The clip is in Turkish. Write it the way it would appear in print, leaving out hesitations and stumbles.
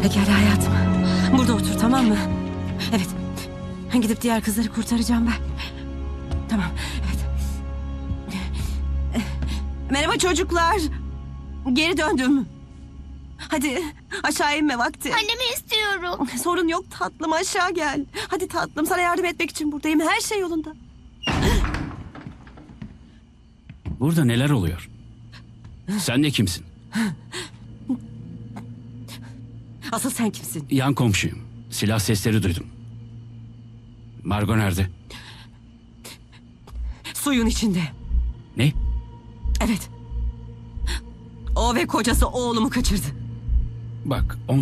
Pekala hayatım. Burada otur, tamam mı? Evet. Gidip diğer kızları kurtaracağım ben. Tamam, evet. Merhaba çocuklar. Geri döndüm. Hadi aşağı inme vakti. Annemi istiyorum. Sorun yok tatlım, aşağı gel. Hadi tatlım, sana yardım etmek için buradayım. Her şey yolunda. Burada neler oluyor? Sen de kimsin? Asıl sen kimsin? Yan komşuyum. Silah sesleri duydum. Margot nerede? Suyun içinde. Ne? Evet. O ve kocası oğlumu kaçırdı. Bak,